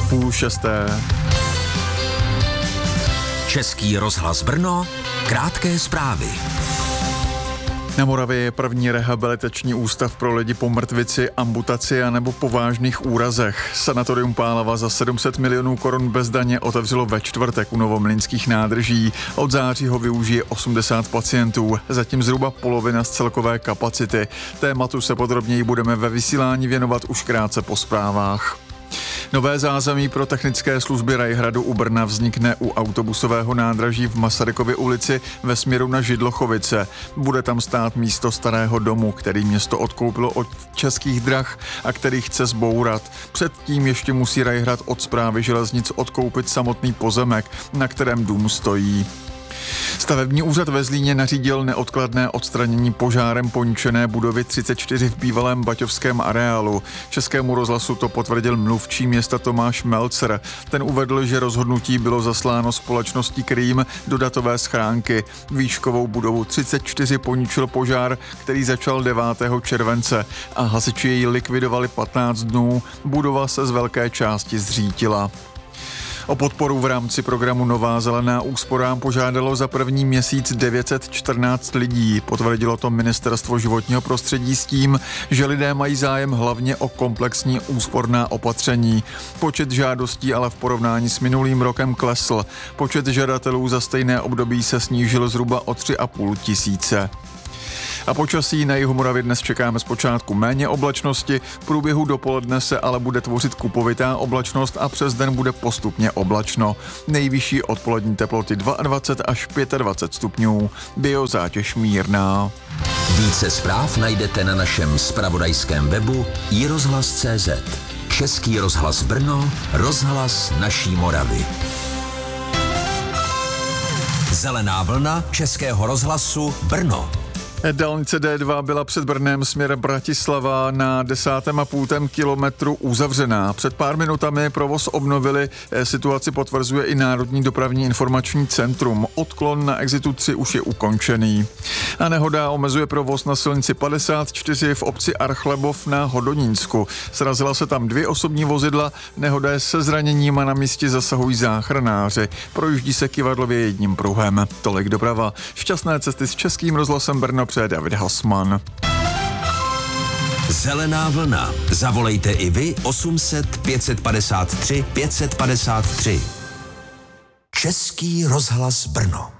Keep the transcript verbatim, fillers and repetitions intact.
Půl šesté. Český rozhlas Brno, krátké zprávy. Na Moravě je první rehabilitační ústav pro lidi po mrtvici, amputaci a nebo po vážných úrazech. Sanatorium Pálava za sedm set milionů korun bez daně otevřelo ve čtvrtek u Novomlýnských nádrží. Od září ho využije osmdesát pacientů, zatím zhruba polovina z celkové kapacity. Tématu se podrobněji budeme ve vysílání věnovat už krátce po zprávách. Nové zázemí pro technické služby Rajhradu u Brna vznikne u autobusového nádraží v Masarykově ulici ve směru na Židlochovice. Bude tam stát místo starého domu, který město odkoupilo od Českých drah a který chce zbourat. Předtím ještě musí Rajhrad od Správy železnic odkoupit samotný pozemek, na kterém dům stojí. Stavební úřad ve Zlíně nařídil neodkladné odstranění požárem poničené budovy třicet čtyři v bývalém baťovském areálu. Českému rozhlasu to potvrdil mluvčí města Tomáš Melcer. Ten uvedl, že rozhodnutí bylo zasláno společností Krým do datové schránky. Výškovou budovu třicet čtyři poničil požár, který začal devátého července a hasiči ji likvidovali patnáct dnů. Budova se z velké části zřítila. O podporu v rámci programu Nová zelená úsporám požádalo za první měsíc devět set čtrnáct lidí. Potvrdilo to Ministerstvo životního prostředí s tím, že lidé mají zájem hlavně o komplexní úsporná opatření. Počet žádostí ale v porovnání s minulým rokem klesl. Počet žadatelů za stejné období se snížil zhruba o tři a půl tisíce. A počasí na jihu Moravy dnes čekáme zpočátku méně oblačnosti, v průběhu dopoledne se ale bude tvořit kupovitá oblačnost a přes den bude postupně oblačno. Nejvyšší odpolední teploty dvacet dva až dvacet pět stupňů, biozátěž mírná. Více zpráv najdete na našem zpravodajském webu i rozhlas tečka cé zet. Český rozhlas Brno, rozhlas naší Moravy. Zelená vlna Českého rozhlasu Brno. Dálnice D dva byla před Brnem směr Bratislava na desátém a půltém kilometru uzavřená. Před pár minutami provoz obnovili, situaci potvrzuje i Národní dopravní informační centrum. Odklon na exitu tři už je ukončený. A nehoda omezuje provoz na silnici padesát čtyři v obci Archlebov na Hodonínsku. Srazila se tam dvě osobní vozidla, nehoda je se zraněním a na místě zasahují záchranáři. Projíždí se kyvadlově jedním pruhem. Tolik doprava. Šťastné cesty s Českým rozhlasem Brno přeje David Hasman. Zelená vlna. Zavolejte i vy osm set pět padesát tři pět padesát tři. Český rozhlas Brno.